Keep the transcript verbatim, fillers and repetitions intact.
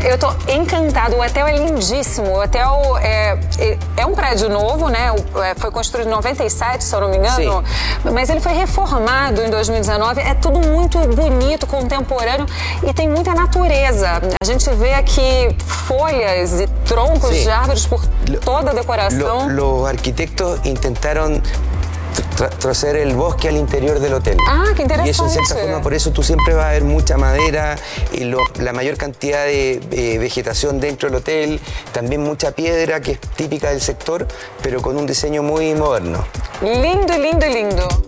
Eu tô encantada, o hotel é lindíssimo. O hotel é, é, é um prédio novo, né? Foi construído em noventa e sete, se eu não me engano. Sim. Mas ele foi reformado em dois mil e dezenove. É tudo muito bonito, contemporâneo e tem muita natureza. A gente vê aqui folhas e troncos Sim. de árvores por toda a decoração. Lo, los arquitectos intentaron tra traer el bosque al interior del hotel. Ah, qué interesante. Y eso en cierta forma, por eso tú siempre vas a ver mucha madera, y lo, la mayor cantidad de eh, vegetación dentro del hotel, también mucha piedra que es típica del sector, pero con un diseño muy moderno. Lindo, lindo, lindo.